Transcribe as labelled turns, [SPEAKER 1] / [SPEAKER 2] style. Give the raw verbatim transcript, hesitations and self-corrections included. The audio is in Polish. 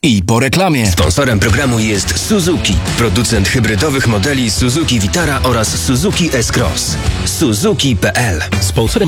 [SPEAKER 1] I po reklamie.
[SPEAKER 2] Sponsorem programu jest Suzuki, producent hybrydowych modeli Suzuki Vitara oraz Suzuki S-Cross. Suzuki kropka p l.
[SPEAKER 3] Sponsorem